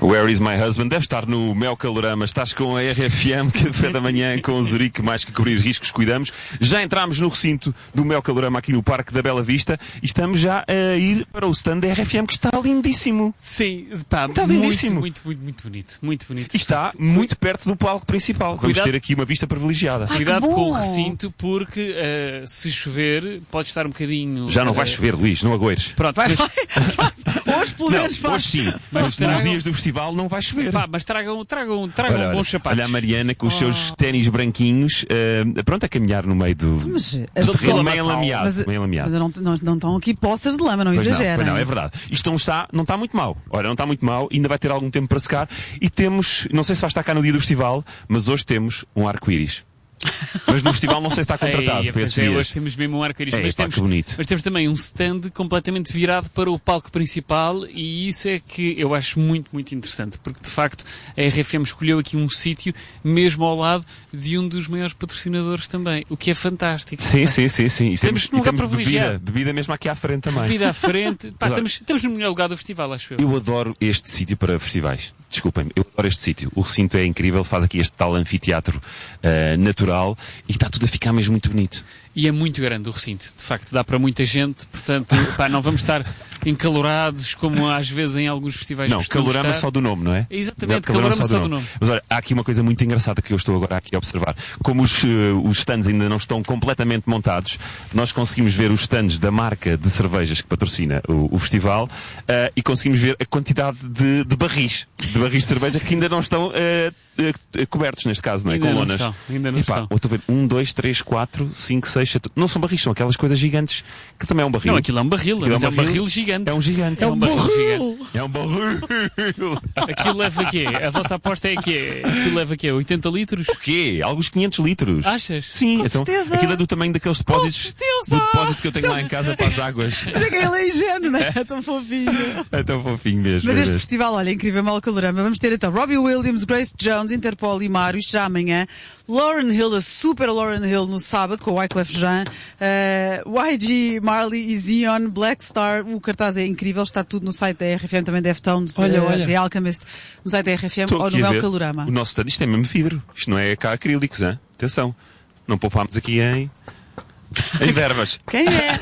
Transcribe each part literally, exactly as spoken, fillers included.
Where is my husband? Deve estar no Mel Calorama. Estás com a R F M, café da manhã com o Zurique, mais que cobrir riscos, cuidamos. Já entramos no recinto do Mel Calorama aqui no Parque da Bela Vista e estamos já a ir para o stand da R F M, que está lindíssimo. Sim, pá, está muito, lindíssimo. Muito, muito, muito bonito. Muito bonito. E está muito perto do palco principal. Cuidado. Vamos ter aqui uma vista privilegiada. Ai, cuidado com o recinto, porque uh, se chover, pode estar um bocadinho... Já não vai uh... chover, Luís, não agoires. Pronto, vai, mas... vai, vai. Hoje, pelo menos, não, hoje sim. Mas, mas tragam... nos dias do festival não vai chover. Pá, mas tragam, tragam, tragam olha, bons sapatos. Olha a Mariana com os oh. seus ténis branquinhos, uh, pronto, a caminhar no meio do... Mas, do meio lameado. Mas, meio lameado. mas não, não, não estão aqui poças de lama, não pois exagerem. Não, não, é verdade. Isto não está, não está muito mal. Olha, não está muito mal, ainda vai ter algum tempo para secar. E temos, não sei se vai estar cá no dia do festival, mas hoje temos um arco-íris. Mas no festival não sei se está contratado. Ei, para esses é, dias. Hoje temos mesmo um arco-íris. É, mas, pá, temos, que bonito. mas temos também um stand completamente virado para o palco principal e isso é que eu acho muito, muito interessante, porque de facto a R F M escolheu aqui um sítio mesmo ao lado de um dos maiores patrocinadores também, o que é fantástico. Sim, sim, sim, sim. E temos temos, um lugar temos privilegiado. Bebida, bebida mesmo aqui à frente também. Bebida à frente. Pá, estamos, estamos no melhor lugar do festival, acho eu. Eu adoro este sítio para festivais. Desculpem-me, eu adoro este sítio. O recinto é incrível, faz aqui este tal anfiteatro uh, natural e está tudo a ficar mesmo muito bonito. E é muito grande o recinto, de facto, dá para muita gente, portanto, pá, não vamos estar encalorados como às vezes em alguns festivais. Não, Calorama estar. Só do nome, não é? Exatamente, Calorama, calorama só do nome. nome. Mas olha, há aqui uma coisa muito engraçada que eu estou agora aqui a observar. Como os, uh, os stands ainda não estão completamente montados, nós conseguimos ver os stands da marca de cervejas que patrocina o, o festival uh, e conseguimos ver a quantidade de, de barris, de barris de cerveja que ainda não estão uh, uh, cobertos, neste caso, não é? Ainda Com não lonas. Estão, ainda não Epá, estão. Eu estou a ver um, dois, três, quatro, cinco, seis, sete... Não são barris, são aquelas coisas gigantes que também é um barril. Não, aquilo é um barril, aquilo mas é um um barril, barril gigante. É um gigante. É um barril gigante. É um barril. Aquilo leva quê? A vossa aposta é quê? Aquilo leva quê? oitenta litros? O quê? Alguns quinhentos litros. Achas? Sim, com então, certeza. Aquilo é do tamanho daqueles depósitos. Com certeza. Do depósito que eu tenho lá em casa para as águas. Mas é que ele é ingênuo, não é? É tão fofinho. É tão fofinho mesmo. Mas este mesmo. festival, olha, incrível, Mel Calorama. Vamos ter então Robbie Williams, Grace Jones, Interpol e Mário, isto já amanhã. Lauren Hill, a super Lauren Hill no sábado, com o Wyclef Jean. Uh, Y G, Marley e Zion, Black Star. O cartaz é incrível, está tudo no site da R F M, também Deftones, olha, uh, olha. The Alchemist, no site da R F M Estou ou no Mel Calorama. O nosso stand, isto é mesmo vidro. Isto não é cá acrílicos, hein? Atenção. Não poupámos aqui em... em verbas. Quem é?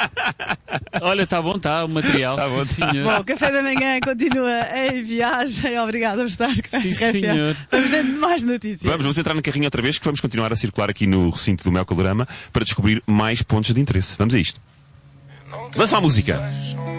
Olha, está bom, está o material. Tá bom, sim, tá. senhor. Bom, o Café da Manhã continua em viagem. Obrigada por estar cá. Sim, senhor. Vamos ter mais notícias. Vamos, vamos entrar no carrinho outra vez, que vamos continuar a circular aqui no recinto do Mel Calorama para descobrir mais pontos de interesse. Vamos a isto. Lança a música.